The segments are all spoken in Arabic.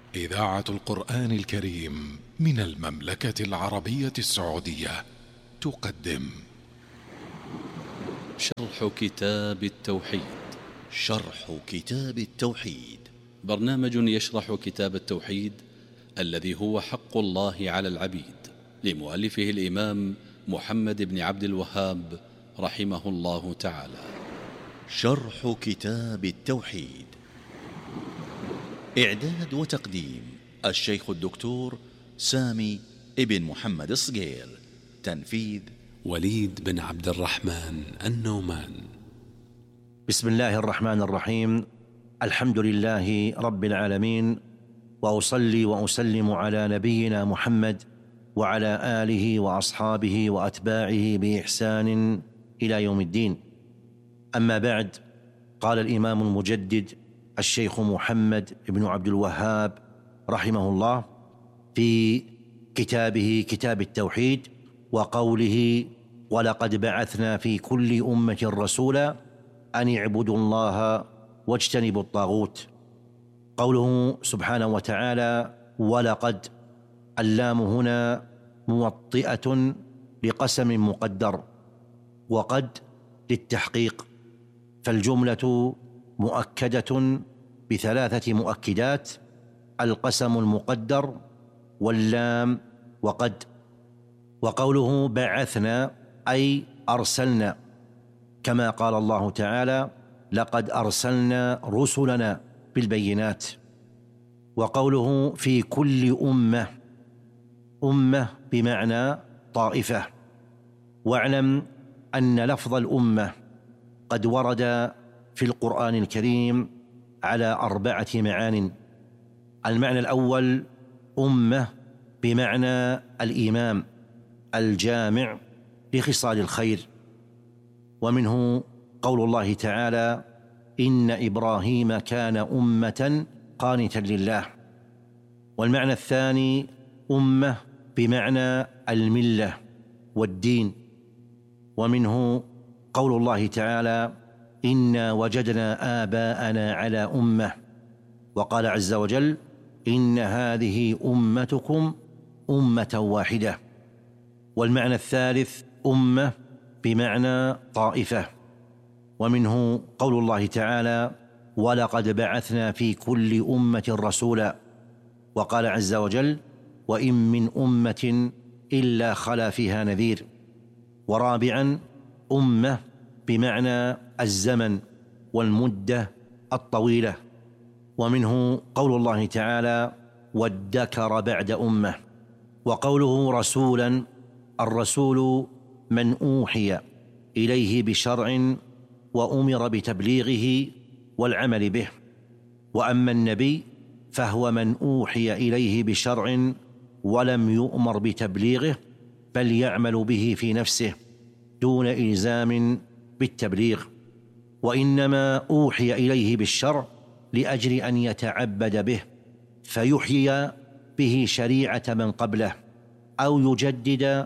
إذاعة القرآن الكريم من المملكة العربية السعودية تقدم شرح كتاب التوحيد. شرح كتاب التوحيد برنامج يشرح كتاب التوحيد الذي هو حق الله على العبيد، لمؤلفه الإمام محمد بن عبد الوهاب رحمه الله تعالى. شرح كتاب التوحيد، إعداد وتقديم الشيخ الدكتور سامي ابن محمد الصقير، تنفيذ وليد بن عبد الرحمن النومان. بسم الله الرحمن الرحيم. الحمد لله رب العالمين، وأصلي وأسلم على نبينا محمد وعلى آله وأصحابه وأتباعه بإحسان إلى يوم الدين. أما بعد، قال الإمام المجدد الشيخ محمد بن عبد الوهاب رحمه الله في كتابه كتاب التوحيد وقوله: ولقد بعثنا في كل أمة رسولا أن اعبدوا الله واجتنبوا الطاغوت. قوله سبحانه وتعالى ولقد، اللام هنا موطئة لقسم مقدر، وقد للتحقيق، فالجملة مؤكدة بثلاثة مؤكدات: القسم المقدر واللام وقد. وقوله بعثنا أي أرسلنا، كما قال الله تعالى: لقد أرسلنا رسلنا بالبينات. وقوله في كل أمة، أمة بمعنى طائفة. واعلم أن لفظ الأمة قد ورد في القرآن الكريم على 4 معان. المعنى الأول: أمة بمعنى الإمام الجامع لخصال الخير، ومنه قول الله تعالى: إن إبراهيم كان أمة قانتا لله. والمعنى الثاني: أمة بمعنى الملة والدين، ومنه قول الله تعالى: إنا وجدنا آباءنا على أمة. وقال عز وجل: إن هذه أمتكم أمة واحدة. والمعنى الثالث: أمة بمعنى طائفة، ومنه قول الله تعالى: ولقد بعثنا في كل أمة رسولا. وقال عز وجل: وإن من أمة إلا خلا فيها نذير. ورابعا: أمة بمعنى الزمن والمدة الطويلة، ومنه قول الله تعالى: وادكر بعد أمة. وقوله رسولا، الرسول من أوحي إليه بشرع وأمر بتبليغه والعمل به. وأما النبي فهو من أوحي إليه بشرع ولم يؤمر بتبليغه، بل يعمل به في نفسه دون إلزام بالتبليغ. وإنما أوحي إليه بالشرع لأجل أن يتعبد به، فيحيي به شريعة من قبله، أو يجدد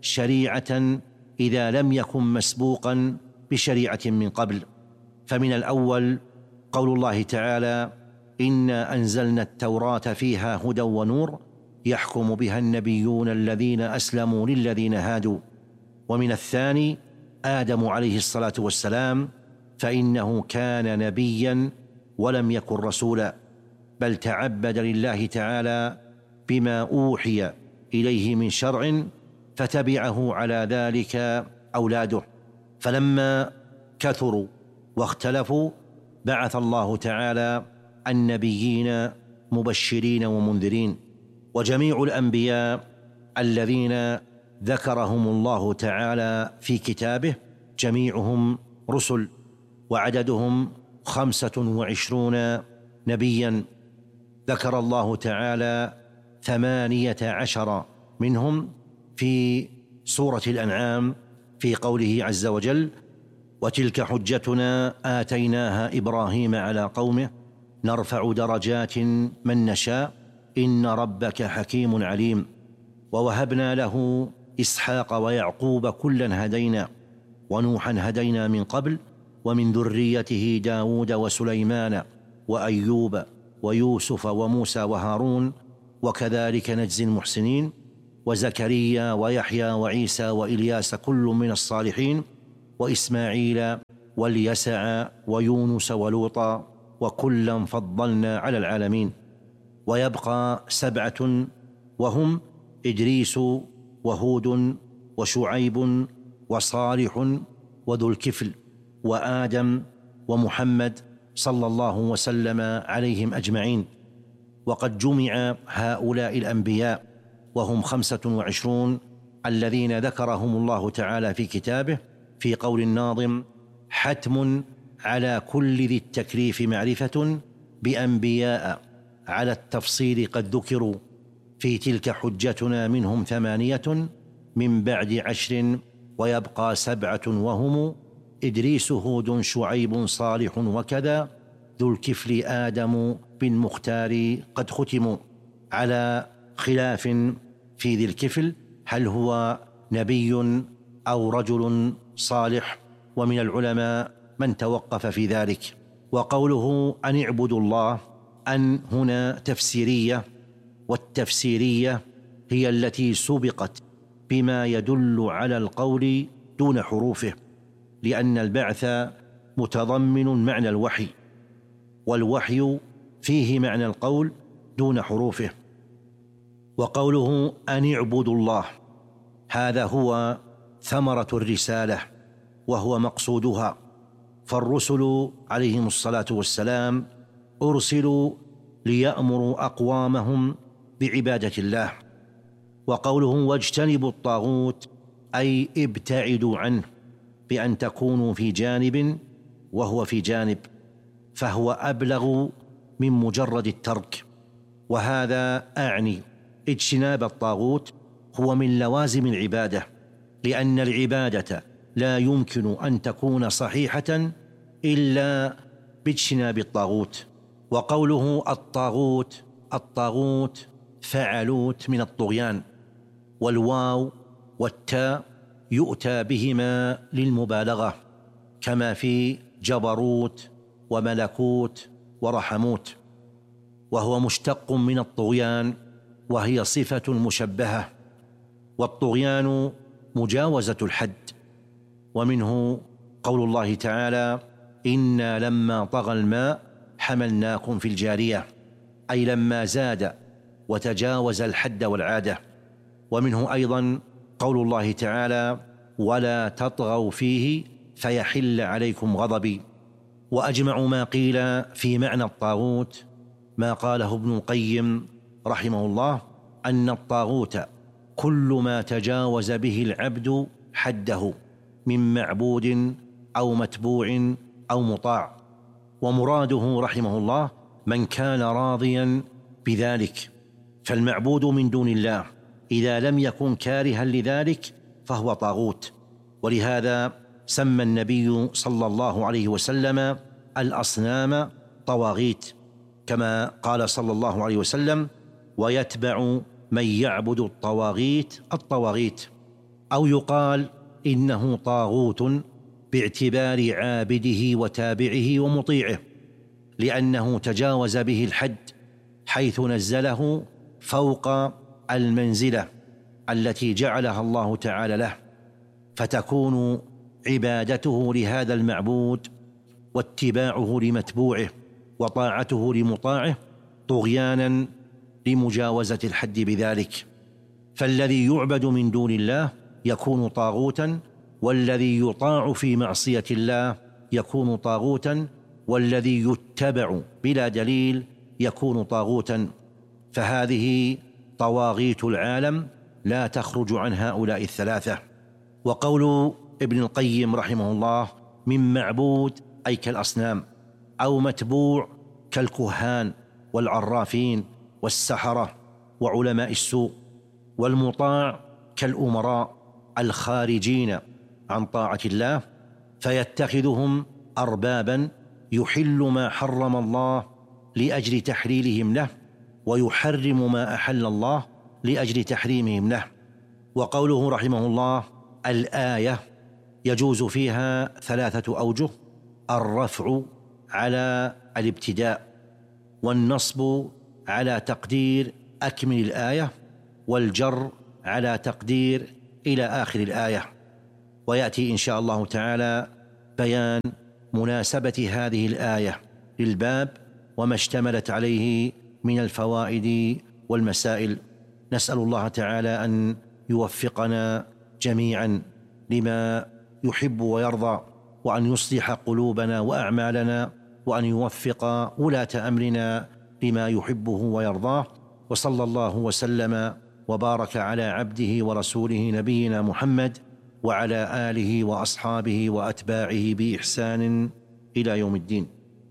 شريعة إذا لم يكن مسبوقا بشريعة من قبل. فمن الأول قول الله تعالى: إنا أنزلنا التوراة فيها هدى ونور يحكم بها النبيون الذين أسلموا للذين هادوا. ومن الثاني آدم عليه الصلاة والسلام، فإنه كان نبيا ولم يكن رسولا، بل تعبد لله تعالى بما أوحي إليه من شرع، فتبعه على ذلك أولاده. فلما كثروا واختلفوا بعث الله تعالى النبيين مبشرين ومنذرين. وجميع الأنبياء الذين ذكرهم الله تعالى في كتابه جميعهم رسل، وعددهم 25 نبيا. ذكر الله تعالى 18 منهم في سورة الأنعام في قوله عز وجل: وتلك حجتنا آتيناها إبراهيم على قومه نرفع درجات من نشاء إن ربك حكيم عليم. ووهبنا له إسحاق ويعقوب كلا هدينا، ونوحا هدينا من قبل، ومن ذريته داود وسليمان وأيوب ويوسف وموسى وهارون، وكذلك نجزي المحسنين، وزكريا ويحيى وعيسى وإلياس كل من الصالحين، وإسماعيل واليسع ويونس ولوطا، وكلا فضلنا على العالمين. ويبقى 7 وهم إدريس وهود وشعيب وصالح وذو الكفل وآدم ومحمد صلى الله وسلم عليهم أجمعين. وقد جمع هؤلاء الأنبياء وهم 25 الذين ذكرهم الله تعالى في كتابه في قول الناظم: حتم على كل ذي التكليف معرفة بأنبياء على التفصيل قد ذكروا، في تلك حجتنا منهم 8 من بعد 10. ويبقى 7 وهم إدريس هود شعيب صالح وكذا ذو الكفل آدم بالمختار قد ختموا، على خلاف في ذي الكفل هل هو نبي أو رجل صالح، ومن العلماء من توقف في ذلك. وقوله أن اعبدوا الله أن هنا تفسيرية، والتفسيرية هي التي سبقت بما يدل على القول دون حروفه، لأن البعث متضمن معنى الوحي، والوحي فيه معنى القول دون حروفه. وقوله أن اعبدوا الله هذا هو ثمرة الرسالة وهو مقصودها، فالرسل عليهم الصلاة والسلام أرسلوا ليأمروا أقوامهم بعبادة الله. وقوله واجتنبوا الطاغوت أي ابتعدوا عنه، بأن تكونوا في جانب وهو في جانب، فهو أبلغ من مجرد الترك. وهذا أعني اجتناب الطاغوت هو من لوازم العبادة، لأن العبادة لا يمكن أن تكون صحيحة إلا باجتناب الطاغوت. وقوله الطاغوت فعلوت من الطغيان، والواو والتاء يؤتى بهما للمبالغة، كما في جبروت وملكوت ورحموت، وهو مشتق من الطغيان، وهي صفة مشبهة. والطغيان مجاوزة الحد، ومنه قول الله تعالى: إنا لما طغى الماء حملناكم في الجارية، أي لما زاد وتجاوز الحد والعادة. ومنه أيضا قول الله تعالى: ولا تطغوا فيه فيحل عليكم غضبي. وأجمع ما قيل في معنى الطاغوت ما قاله ابن القيم رحمه الله، أن الطاغوت كل ما تجاوز به العبد حده من معبود أو متبوع أو مطاع. ومراده رحمه الله من كان راضيا بذلك، فالمعبود من دون الله إذا لم يكن كارها لذلك فهو طاغوت. ولهذا سمى النبي صلى الله عليه وسلم الأصنام طواغيت، كما قال صلى الله عليه وسلم: ويتبع من يعبد الطواغيت. أو يقال إنه طاغوت باعتبار عابده وتابعه ومطيعه، لأنه تجاوز به الحد حيث نزله فوق المنزلة التي جعلها الله تعالى له، فتكون عبادته لهذا المعبود واتباعه لمتبوعه وطاعته لمطاعه طغيانا لمجاوزة الحد بذلك. فالذي يعبد من دون الله يكون طاغوتا، والذي يطاع في معصية الله يكون طاغوتا، والذي يتبع بلا دليل يكون طاغوتا. فهذه طواغيت العالم لا تخرج عن هؤلاء الثلاثة. وقول ابن القيم رحمه الله: من معبود أي كالأصنام، أو متبوع كالكهان والعرافين والسحرة وعلماء السوء، والمطاع كالأمراء الخارجين عن طاعة الله، فيتخذهم أربابا يحل ما حرم الله لأجل تحليلهم له، ويحرم ما أحل الله لأجل تحريمهم له. وقوله رحمه الله: الآية يجوز فيها 3 أوجه: الرفع على الابتداء، والنصب على تقدير أكمل الآية، والجر على تقدير إلى آخر الآية. ويأتي إن شاء الله تعالى بيان مناسبة هذه الآية للباب وما اشتملت عليه من الفوائد والمسائل. نسأل الله تعالى أن يوفقنا جميعا لما يحب ويرضى، وأن يصلح قلوبنا وأعمالنا، وأن يوفق ولاة أمرنا لما يحبه ويرضاه. وصلى الله وسلم وبارك على عبده ورسوله نبينا محمد وعلى آله وأصحابه وأتباعه بإحسان إلى يوم الدين.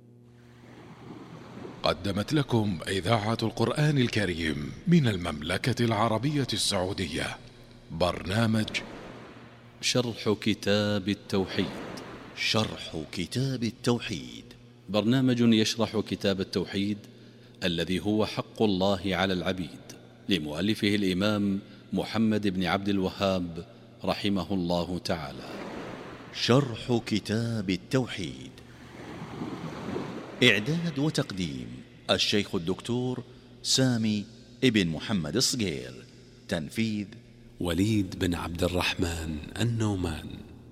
قدمت لكم إذاعة القرآن الكريم من المملكة العربية السعودية برنامج شرح كتاب التوحيد. شرح كتاب التوحيد، برنامج يشرح كتاب التوحيد الذي هو حق الله على العبيد، لمؤلفه الإمام محمد بن عبد الوهاب رحمه الله تعالى. شرح كتاب التوحيد، إعداد وتقديم الشيخ الدكتور سامي ابن محمد الصقير، تنفيذ وليد بن عبد الرحمن النومان.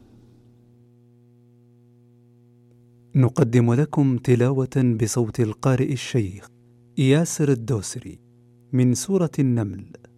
نقدم لكم تلاوة بصوت القارئ الشيخ ياسر الدوسري من سورة النمل.